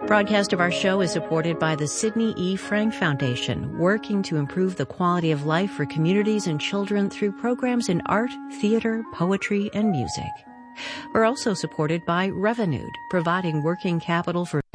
Broadcast of our show is supported by the Sidney E. Frank Foundation, working to improve the quality of life for communities and children through programs in art, theater, poetry, and music. We're also supported by Revenued, providing working capital for